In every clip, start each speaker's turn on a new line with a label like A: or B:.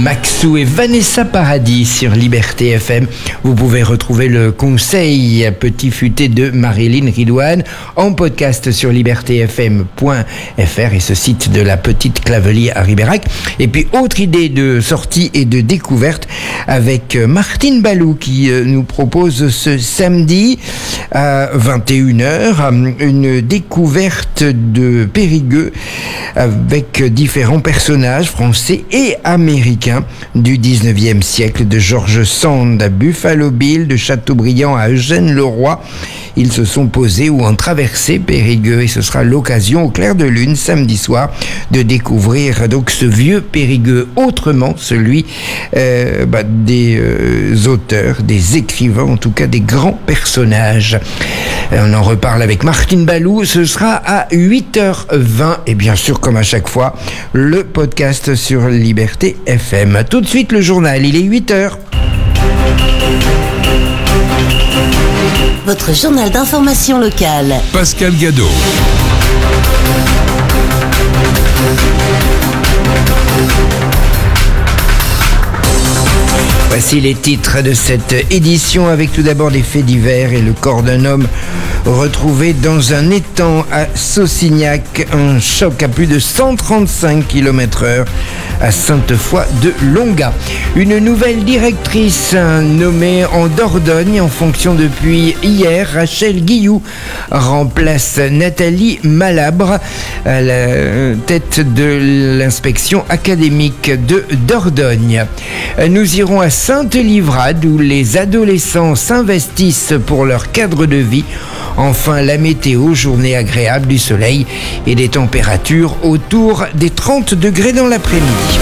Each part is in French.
A: Maxou et Vanessa Paradis sur Liberté FM. Vous pouvez retrouver le conseil petit futé de Marilyn Ridouane en podcast sur libertéfm.fr et ce site de la petite Clavelier à Ribérac. Et puis autre idée de sortie et de découverte avec Martine Balou qui nous propose ce samedi à 21h une découverte de Périgueux avec différents personnages français et américains du 19e siècle, de George Sand à Buffalo Bill, de Chateaubriand à Eugène Leroy. Ils se sont posés ou ont traversé Périgueux et ce sera l'occasion au clair de lune samedi soir de découvrir donc ce vieux Périgueux autrement, celui des auteurs, des écrivains, en tout cas des grands personnages. On en reparle avec Martine Balou, ce sera à 8h20 et bien sûr comme à chaque fois le podcast sur Liberté FM. Tout de suite le journal, il est 8h.
B: Votre journal d'information locale.
C: Pascal Gadot.
A: Voici les titres de cette édition avec tout d'abord des faits divers et le corps d'un homme retrouvé dans un étang à Saucignac. Un choc à plus de 135 km/h à Sainte-Foy-de-Longa. Une nouvelle directrice nommée en Dordogne en fonction depuis hier. Rachel Guilloux remplace Nathalie Malabre à la tête de l'inspection académique de Dordogne. Nous irons à Sainte-Livrade où les adolescents s'investissent pour leur cadre de vie. Enfin, la météo, journée agréable, du soleil et des températures autour des 30 degrés dans l'après-midi.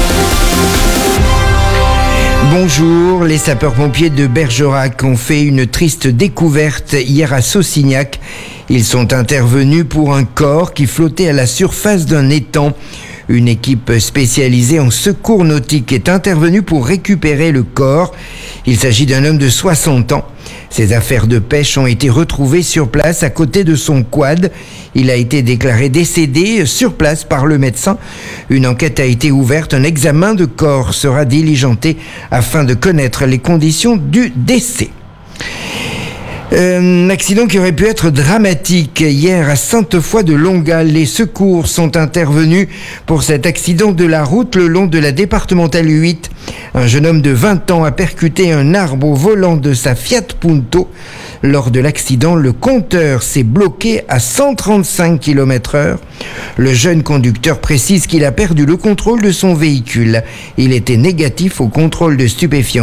A: Bonjour, les sapeurs-pompiers de Bergerac ont fait une triste découverte hier à Saucignac. Ils sont intervenus pour un corps qui flottait à la surface d'un étang. Une équipe spécialisée en secours nautique est intervenue pour récupérer le corps. Il s'agit d'un homme de 60 ans. Ses affaires de pêche ont été retrouvées sur place à côté de son quad. Il a été déclaré décédé sur place par le médecin. Une enquête a été ouverte. Un examen de corps sera diligenté afin de connaître les conditions du décès. Un accident qui aurait pu être dramatique hier à Sainte-Foy-de-Longa. Les secours sont intervenus pour cet accident de la route le long de la départementale 8. Un jeune homme de 20 ans a percuté un arbre au volant de sa Fiat Punto. Lors de l'accident, le compteur s'est bloqué à 135 km/h. Le jeune conducteur précise qu'il a perdu le contrôle de son véhicule. Il était négatif au contrôle de stupéfiants.